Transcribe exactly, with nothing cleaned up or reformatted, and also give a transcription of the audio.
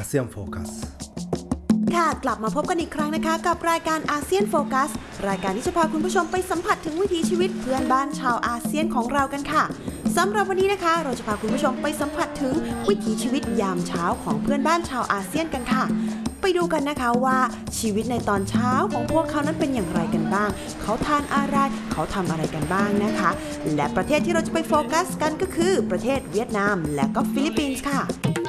อาเซียนโฟกัสค่ะกลับมาพบกันอีกครั้งนะคะกับรายการอาเซียนโฟกัสรายการที่จะพาคุณผู้ชมไปสัมผัสถึงวิถีชีวิตเพื่อนบ้านชาวอาเซียนของเรากันค่ะสำหรับวันนี้นะคะเราจะพาคุณผู้ชมไปสัมผัสถึงวิถีชีวิตยามเช้าของเพื่อนบ้านชาวอาเซียนกันค่ะไปดูกันนะคะว่าชีวิตในตอนเช้าของพวกเขานั้นเป็นอย่างไรกันบ้างเขาทานอะไรเขาทำอะไรกันบ้างนะคะและประเทศที่เราจะไปโฟกัสกันก็คือประเทศเวียดนามและก็ฟิลิปปินส์ค่ะ